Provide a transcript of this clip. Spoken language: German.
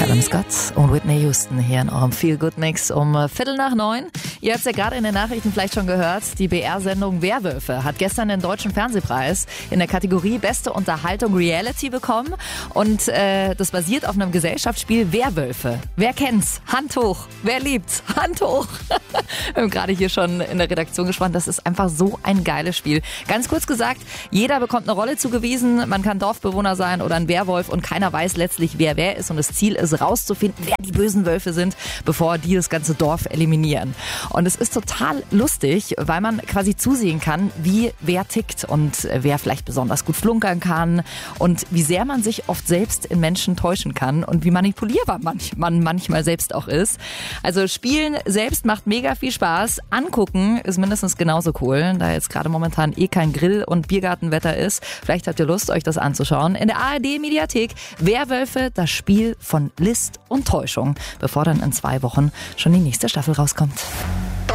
Callum Scott und Whitney Houston hier in eurem Feel-Good-Mix um 8:45. Ihr habt es ja gerade in den Nachrichten vielleicht schon gehört, die BR-Sendung Werwölfe hat gestern den Deutschen Fernsehpreis in der Kategorie Beste Unterhaltung Reality bekommen. Und das basiert auf einem Gesellschaftsspiel Werwölfe. Wer kennt's? Hand hoch. Wer liebt's? Hand hoch. Wir haben gerade hier schon in der Redaktion gesprochen, das ist einfach so ein geiles Spiel. Ganz kurz gesagt, jeder bekommt eine Rolle zugewiesen. Man kann Dorfbewohner sein oder ein Werwolf und keiner weiß letztlich, wer ist. Und das Ziel ist, rauszufinden, wer die bösen Wölfe sind, bevor die das ganze Dorf eliminieren. Und es ist total lustig, weil man quasi zusehen kann, wie wer tickt und wer vielleicht besonders gut flunkern kann und wie sehr man sich oft selbst in Menschen täuschen kann und wie manipulierbar man manchmal selbst auch ist. Also spielen selbst macht mega viel Spaß. Angucken ist mindestens genauso cool, da jetzt gerade momentan kein Grill- und Biergartenwetter ist. Vielleicht habt ihr Lust, euch das anzuschauen. In der ARD-Mediathek Werwölfe, das Spiel von List und Täuschung, bevor dann in 2 Wochen schon die nächste Staffel rauskommt.